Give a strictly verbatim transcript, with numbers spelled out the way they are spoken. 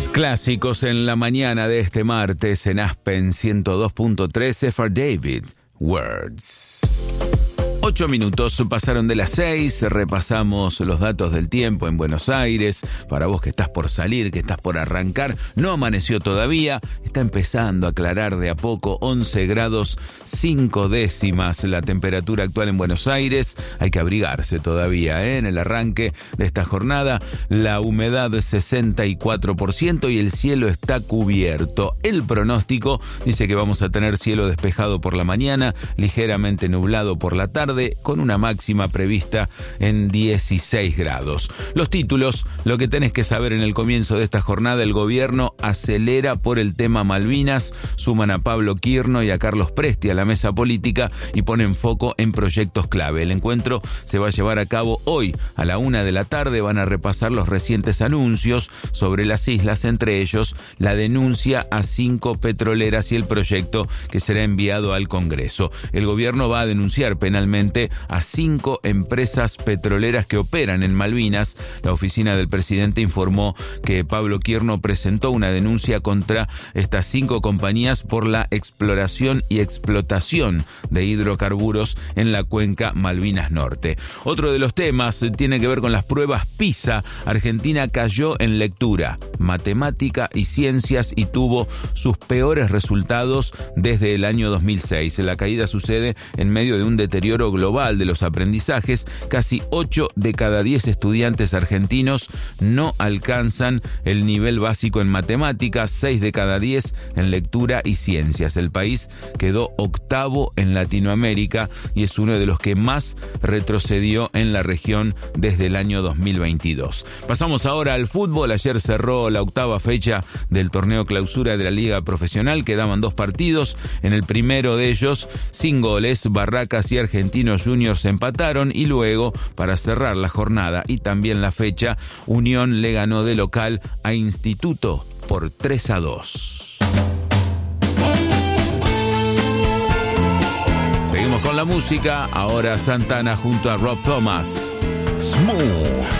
Clásicos en la mañana de este martes en Aspen ciento dos punto tres, F R David, Words. Ocho minutos pasaron de las seis, repasamos los datos del tiempo en Buenos Aires. Para vos que estás por salir, que estás por arrancar, no amaneció todavía, está empezando a aclarar de a poco, once grados cinco décimas la temperatura actual en Buenos Aires. Hay que abrigarse todavía ¿eh? en el arranque de esta jornada. La humedad sesenta y cuatro por ciento y el cielo está cubierto. El pronóstico dice que vamos a tener cielo despejado por la mañana, ligeramente nublado por la tarde, con una máxima prevista en dieciséis grados. Los títulos, lo que tenés que saber en el comienzo de esta jornada: el gobierno acelera por el tema Malvinas, suman a Pablo Quirno y a Carlos Presti a la mesa política y ponen foco en proyectos clave. El encuentro se va a llevar a cabo hoy a la una de la tarde. Van a repasar los recientes anuncios sobre las islas, entre ellos la denuncia a cinco petroleras y el proyecto que será enviado al Congreso. El gobierno va a denunciar penalmente a cinco empresas petroleras que operan en Malvinas. La oficina del presidente informó que Pablo Quirno presentó una denuncia contra estas cinco compañías por la exploración y explotación de hidrocarburos en la cuenca Malvinas Norte. Otro de los temas tiene que ver con las pruebas PISA. Argentina cayó en lectura, matemática y ciencias y tuvo sus peores resultados desde el año dos mil seis. La caída sucede en medio de un deterioro global de los aprendizajes. Casi ocho de cada diez estudiantes argentinos no alcanzan el nivel básico en matemáticas, seis de cada diez en lectura y ciencias. El país quedó octavo en Latinoamérica y es uno de los que más retrocedió en la región desde el año dos mil veintidós. Pasamos ahora al fútbol. Ayer cerró la octava fecha del torneo clausura de la Liga Profesional. Quedaban dos partidos. En el primero de ellos, sin goles, Barracas y Argentinos Juniors empataron y luego, para cerrar la jornada y también la fecha, Unión le ganó de local a Instituto por tres a dos. Seguimos con la música. Ahora Santana junto a Rob Thomas. Smooth.